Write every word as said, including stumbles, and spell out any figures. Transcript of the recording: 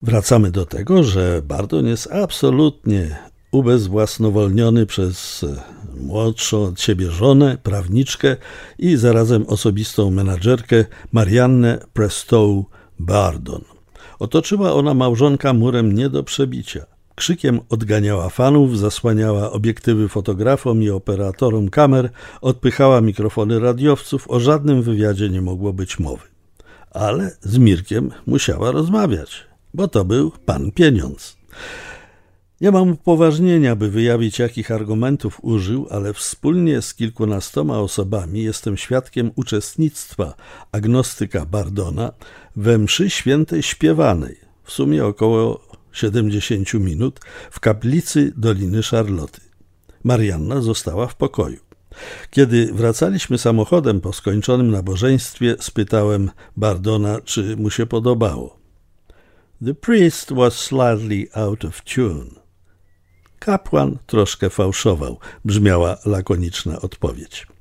Wracamy do tego, że Bardon jest absolutnie ubezwłasnowolniony przez młodszą od siebie żonę, prawniczkę i zarazem osobistą menadżerkę Mariannę Prestow Bardon. Otoczyła ona małżonka murem nie do przebicia. Krzykiem odganiała fanów, zasłaniała obiektywy fotografom i operatorom kamer, odpychała mikrofony radiowców, o żadnym wywiadzie nie mogło być mowy. Ale z Mirkiem musiała rozmawiać, bo to był pan pieniądz. Nie mam upoważnienia, by wyjawić, jakich argumentów użył, ale wspólnie z kilkunastoma osobami jestem świadkiem uczestnictwa agnostyka Bardona we mszy świętej śpiewanej, w sumie około siedemdziesiąt minut, w kaplicy Doliny Szarloty. Marianna została w pokoju. Kiedy wracaliśmy samochodem po skończonym nabożeństwie, spytałem Bardona, czy mu się podobało. The priest was slightly out of tune. Kapłan troszkę fałszował, brzmiała lakoniczna odpowiedź.